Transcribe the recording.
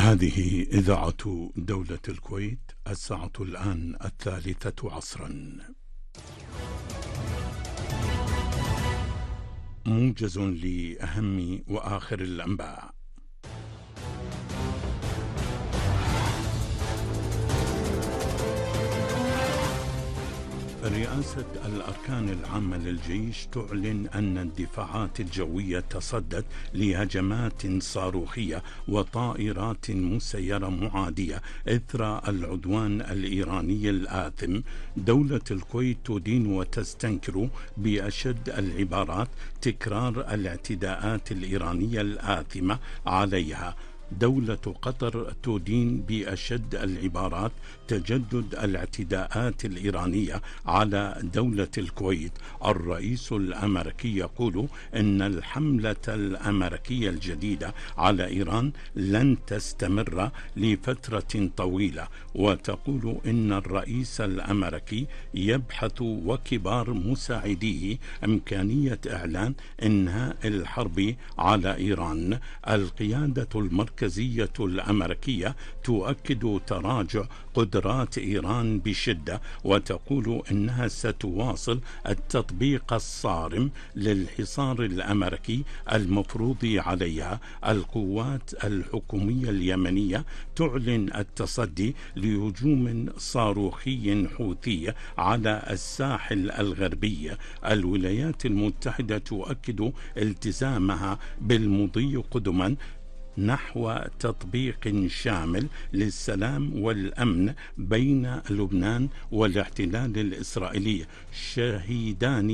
هذه إذاعة دولة الكويت. الساعة الآن 3 عصرا. موجز لأهم وآخر الأنباء. رئاسة الأركان العامة للجيش تعلن أن الدفاعات الجوية تصدت لهجمات صاروخية وطائرات مسيرة معادية إثر العدوان الإيراني الآثم. دولة الكويت تدين وتستنكر بأشد العبارات تكرار الاعتداءات الإيرانية الآثمة عليها. دولة قطر تدين بأشد العبارات تجدد الاعتداءات الإيرانية على دولة الكويت. الرئيس الأمريكي يقول إن الحملة الأمريكية الجديدة على إيران لن تستمر لفترة طويلة، وتقول إن الرئيس الأمريكي يبحث وكبار مساعديه إمكانية إعلان إنهاء الحرب على إيران. القيادة المركزية الأمريكية تؤكد تراجع قدرات إيران بشدة، وتقول إنها ستواصل التطبيق الصارم للحصار الأمريكي المفروض عليها. القوات الحكومية اليمنية تعلن التصدي لهجوم صاروخي حوثي على الساحل الغربي. الولايات المتحدة تؤكد التزامها بالمضي قدما نحو تطبيق شامل للسلام والأمن بين لبنان والاحتلال الإسرائيلي. شهيدان